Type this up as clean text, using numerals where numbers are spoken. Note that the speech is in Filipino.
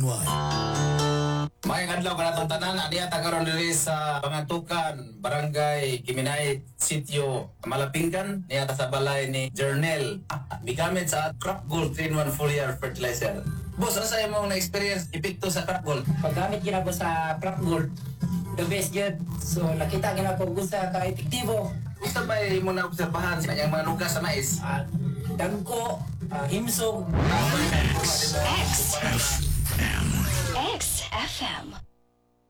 May adlaw ka natong tanan, adiya tagaron diri sa Pangantukan, Barangay Kiminay, Sitio Malapingan, niya sa balay ni Jernel. Bigamit sa Crop Gold 3-in-1 foliar fertilizer. Boss, ano sa imong na-experience epekto sa Crop Gold? Paggamit gina ko sa Crop Gold, the best yun. So nakita gina ko kung sa ka-epektibo. Gusto ba mo na obserbahan sa kanyang mga lugas sa mais? Dagko, himsog. XFM.